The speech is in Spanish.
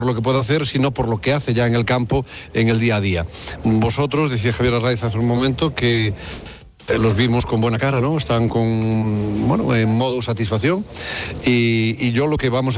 lo que puede hacer, sino por lo que hace ya en el campo, en el día a día. Vosotros, decía Javier Arraiz hace un momento, que los vimos con buena cara, ¿no? Están en modo satisfacción, y yo lo que vamos